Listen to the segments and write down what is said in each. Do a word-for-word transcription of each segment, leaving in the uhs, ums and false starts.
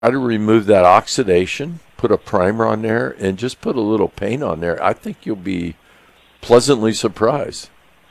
Try to remove that oxidation, put a primer on there, and just put a little paint on there. I think you'll be pleasantly surprised.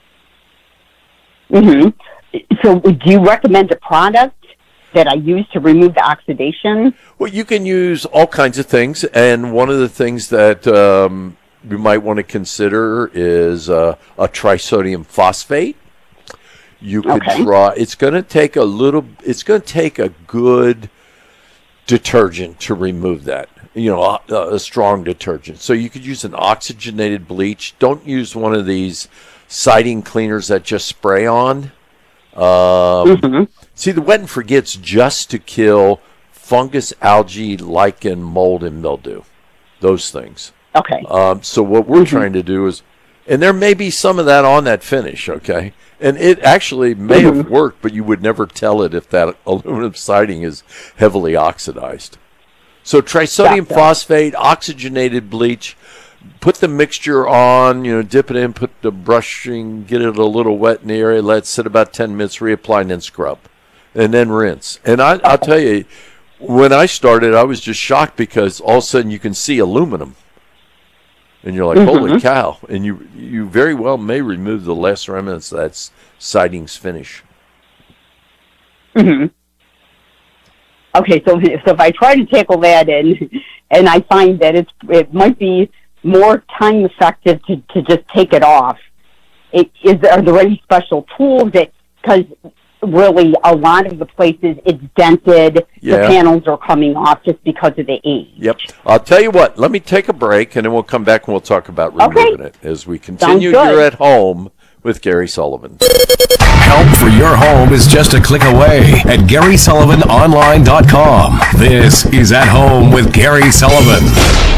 Mm-hmm. So do you recommend a product that I use to remove the oxidation? Well, you can use all kinds of things, and one of the things that um, you might want to consider is uh, a trisodium phosphate. You could Okay. try. It's going to take a little. It's going to take a good detergent to remove that. You know, a, a strong detergent. So you could use an oxygenated bleach. Don't use one of these siding cleaners that just spray on. Um, Mm-hmm. See, the wet and forget's just to kill fungus, algae, lichen, mold, and mildew. Those things. Okay. Um, so what we're Mm-hmm. trying to do is, and there may be some of that on that finish, okay? And it actually may Mm-hmm. have worked, but you would never tell it if that aluminum siding is heavily oxidized. So trisodium Gotcha. phosphate, oxygenated bleach, put the mixture on, you know, dip it in, put the brushing, get it a little wet in the area, let it sit about ten minutes, reapply, and then scrub. And then rinse. And I, I'll tell you, when I started, I was just shocked because all of a sudden you can see aluminum. And you're like, Mm-hmm. holy cow. And you you very well may remove the last remnants of that siding's finish. Mm-hmm. Okay, so so if I try to tackle that and and I find that it's it might be more time effective to, to just take it off, it, is are there any special tools that, because really a lot of the places it's dented, Yeah. the panels are coming off just because of the age. Yep. I'll tell you what, let me take a break and then we'll come back and we'll talk about removing Okay. it as we continue good. You're at Home with Gary Sullivan. Help for your home is just a click away at Gary Sullivan Online dot com. This is At Home with Gary Sullivan.